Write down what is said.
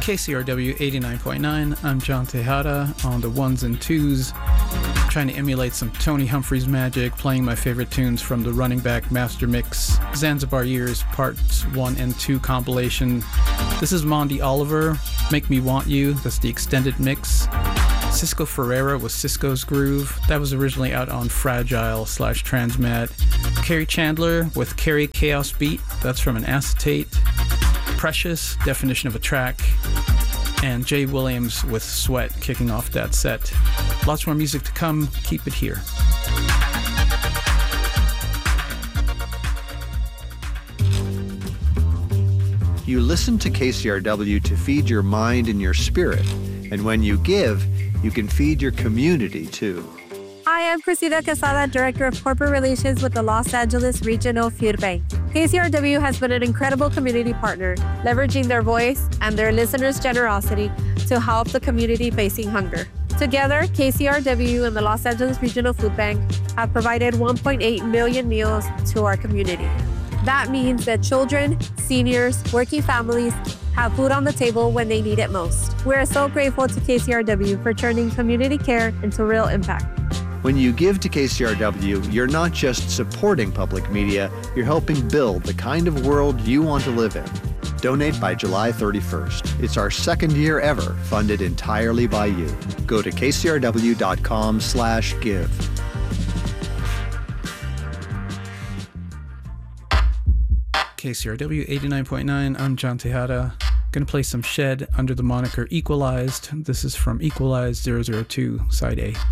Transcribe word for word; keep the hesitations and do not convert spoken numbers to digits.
K C R W eighty-nine point nine, I'm John Tejada on the ones and twos, trying to emulate some Tony Humphries magic, playing my favorite tunes from the Running Back Master Mix Zanzibar Years Parts one and two compilation. This is Mondi Oliver, Make Me Want You, that's the extended mix. Cisco Ferreira with Cisco's Groove, that was originally out on Fragile slash Transmat. Kerry Chandler with Kerry Chaos Beat, that's from an acetate. Precious, Definition of a Track, and Jay Williams with Sweat kicking off that set. Lots more music to come, keep it here. You listen to K C R W to feed your mind and your spirit, and when you give, you can feed your community too. Hi, I'm Cressida Quesada, Director of Corporate Relations with the Los Angeles Regional Food Bank. K C R W has been an incredible community partner, leveraging their voice and their listeners' generosity to help the community facing hunger. Together, K C R W and the Los Angeles Regional Food Bank have provided one point eight million meals to our community. That means that children, seniors, working families have food on the table when they need it most. We're so grateful to K C R W for turning community care into real impact. When you give to K C R W, you're not just supporting public media, you're helping build the kind of world you want to live in. Donate by July thirty-first. It's our second year ever, funded entirely by you. Go to kcrw.com slash give. K C R W eighty-nine point nine, I'm John Tejada. Gonna play some Shed under the moniker Equalized. This is from Equalized zero zero two, Side A.